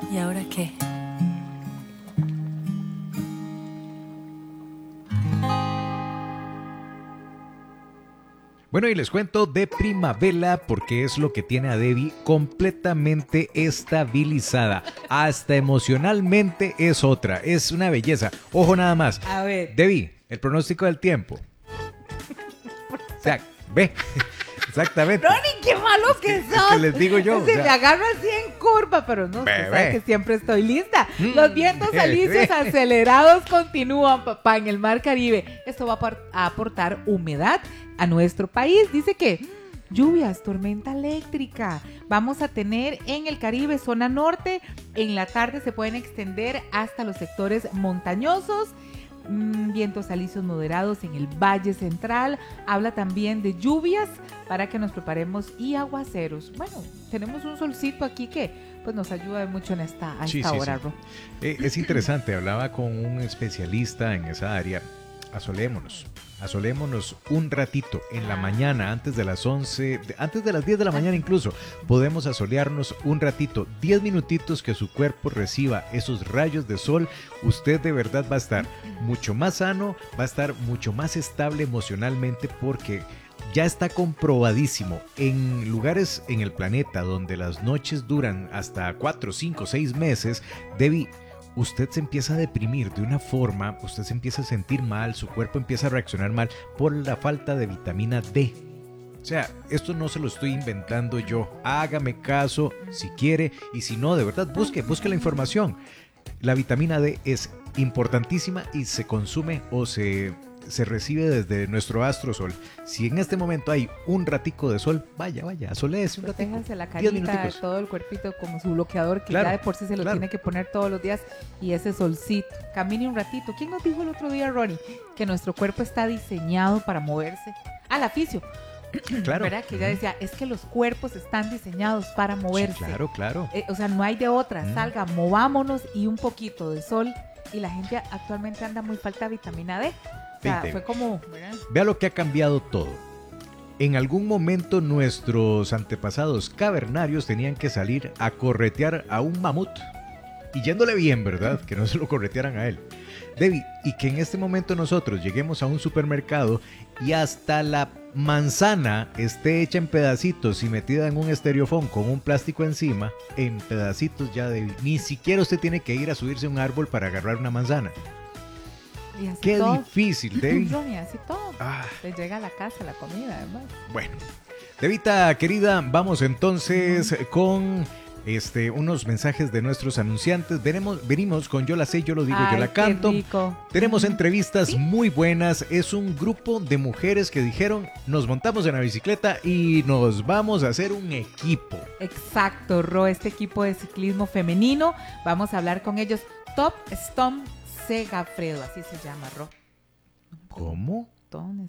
¿Y ahora qué? Bueno, y les cuento de Primavera porque es lo que tiene a Debbie completamente estabilizada. Hasta emocionalmente es otra. Es una belleza. Ojo nada más. A ver. Debbie, el pronóstico del tiempo. O sea, ve. Exactamente. Ronnie, qué malo que sos. Es que les digo yo. Se me agarra así en curva, pero no, usted sabe que siempre estoy lista. Los vientos alisios acelerados continúan, papá, en el Mar Caribe. Esto va a aportar humedad a nuestro país. Dice que lluvias, tormenta eléctrica. Vamos a tener en el Caribe, zona norte. En la tarde se pueden extender hasta los sectores montañosos. Vientos alisios moderados en el Valle Central. Habla también de lluvias para que nos preparemos y aguaceros. Bueno, tenemos un solcito aquí que pues nos ayuda mucho en esta hora. Sí. Es interesante, hablaba con un especialista en esa área. Asolémonos un ratito en la mañana, antes de las 11, antes de las 10 de la mañana incluso, podemos asolearnos un ratito, 10 minutitos que su cuerpo reciba esos rayos de sol. Usted de verdad va a estar mucho más sano, va a estar mucho más estable emocionalmente, porque ya está comprobadísimo en lugares en el planeta donde las noches duran hasta 4, 5, 6 meses, usted se empieza a deprimir de una forma, usted se empieza a sentir mal, su cuerpo empieza a reaccionar mal por la falta de vitamina D. O sea, esto no se lo estoy inventando yo. Hágame caso si quiere, y si no, de verdad, busque la información. La vitamina D es importantísima y se consume o se recibe desde nuestro astrosol. Si en este momento hay un ratico de sol, vaya, asoléese un ratito. Déjase la carita, todo el cuerpito como su bloqueador, que ya de por sí se lo tiene que poner todos los días, y ese solcito. Camine un ratito. ¿Quién nos dijo el otro día, Ronnie, que nuestro cuerpo está diseñado para moverse? La fisio. Claro. ¿Verdad? Que ella decía, es que los cuerpos están diseñados para moverse. Sí, claro. O sea, no hay de otra. Salga, movámonos y un poquito de sol. Y la gente actualmente anda muy falta de vitamina D. O sea, fue como... ¿verdad? Vea lo que ha cambiado todo. En algún momento nuestros antepasados cavernarios tenían que salir a corretear a un mamut. Y yéndole bien, ¿verdad? Que no se lo corretearan a él. Debbie, y que en este momento nosotros lleguemos a un supermercado y hasta la manzana esté hecha en pedacitos y metida en un estereofón con un plástico encima, en pedacitos ya, Debbie. Ni siquiera usted tiene que ir a subirse a un árbol para agarrar una manzana. Qué todo difícil, Debbie. Así todo. Le llega a la casa la comida, además. Bueno, Debita querida, vamos entonces con unos mensajes de nuestros anunciantes. Venimos con Yo la sé, yo lo digo, yo la canto. Tenemos entrevistas muy buenas. Es un grupo de mujeres que dijeron, nos montamos en la bicicleta y nos vamos a hacer un equipo. Exacto, Ro, este equipo de ciclismo femenino. Vamos a hablar con ellos. Top Stomp Segafredo, así se llama, Ro. ¿Cómo? Top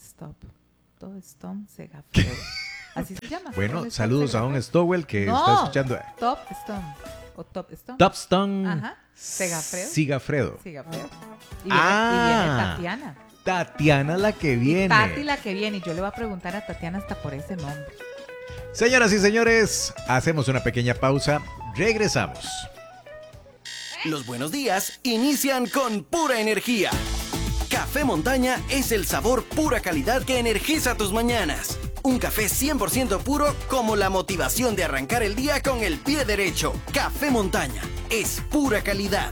Stomp Segafredo. Así se llama. Bueno, saludos a Don Stowell que está escuchando. Top Stomp. O Top Stomp. Top Stomp. Ajá. Sigafredo. Y viene Tatiana. Tatiana la que viene. Tati la que viene. Y yo le voy a preguntar a Tatiana hasta por ese nombre. Señoras y señores, hacemos una pequeña pausa. Regresamos. Los buenos días inician con pura energía. Café Montaña es el sabor pura calidad que energiza tus mañanas. Un café 100% puro, como la motivación de arrancar el día con el pie derecho. Café Montaña es pura calidad.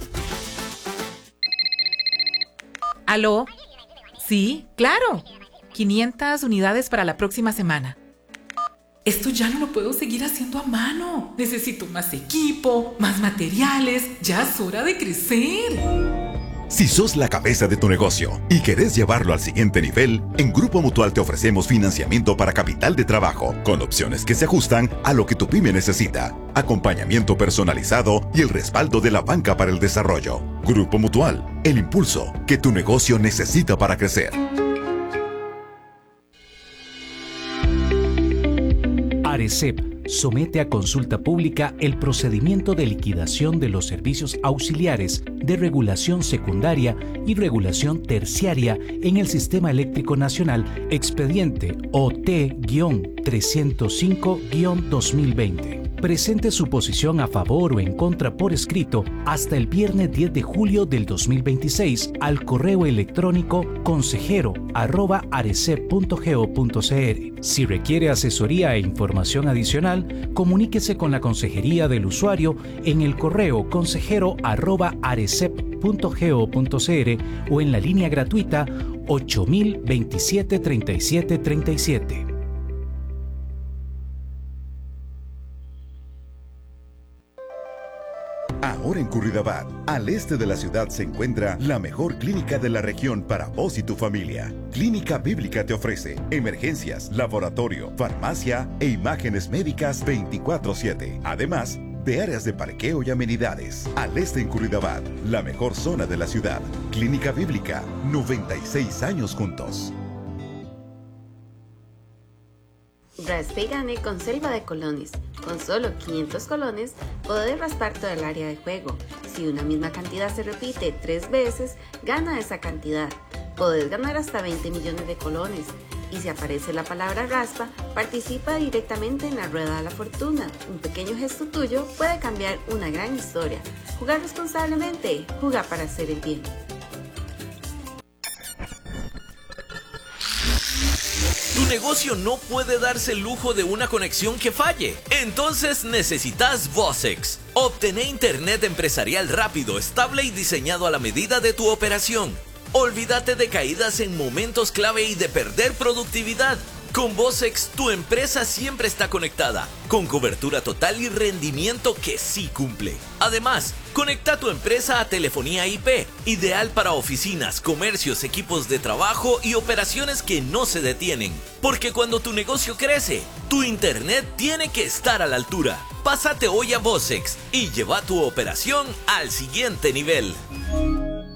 ¿Aló? Sí, claro. 500 unidades para la próxima semana. Esto ya no lo puedo seguir haciendo a mano. Necesito más equipo, más materiales. Ya es hora de crecer. Si sos la cabeza de tu negocio y querés llevarlo al siguiente nivel, en Grupo Mutual te ofrecemos financiamiento para capital de trabajo, con opciones que se ajustan a lo que tu pyme necesita, acompañamiento personalizado y el respaldo de la banca para el desarrollo. Grupo Mutual, el impulso que tu negocio necesita para crecer. Arecep somete a consulta pública el procedimiento de liquidación de los servicios auxiliares de regulación secundaria y regulación terciaria en el Sistema Eléctrico Nacional, expediente OT-305-2020. presente su posición a favor o en contra por escrito hasta el viernes 10 de julio del 2026 al correo electrónico consejero@arecep.go.cr. Si requiere asesoría e información adicional, comuníquese con la consejería del usuario en el correo consejero@arecep.go.cr o en la línea gratuita 8027 37 37. Ahora en Curridabat, al este de la ciudad, se encuentra la mejor clínica de la región para vos y tu familia. Clínica Bíblica te ofrece emergencias, laboratorio, farmacia e imágenes médicas 24/7. Además de áreas de parqueo y amenidades. Al este en Curridabat, la mejor zona de la ciudad. Clínica Bíblica, 96 años juntos. Raspegane con selva de colones. Con solo 500 colones, podés raspar todo el área de juego. Si una misma cantidad se repite 3 veces, gana esa cantidad. Podés ganar hasta 20 millones de colones. Y si aparece la palabra raspa, participa directamente en la rueda de la fortuna. Un pequeño gesto tuyo puede cambiar una gran historia. Jugar responsablemente, jugar para hacer el bien. Tu negocio no puede darse el lujo de una conexión que falle. Entonces necesitas Vocex. Obtené internet empresarial rápido, estable y diseñado a la medida de tu operación. Olvídate de caídas en momentos clave y de perder productividad. Con Vocex, tu empresa siempre está conectada, con cobertura total y rendimiento que sí cumple. Además, conecta tu empresa a telefonía IP, ideal para oficinas, comercios, equipos de trabajo y operaciones que no se detienen. Porque cuando tu negocio crece, tu internet tiene que estar a la altura. Pásate hoy a Vocex y lleva tu operación al siguiente nivel.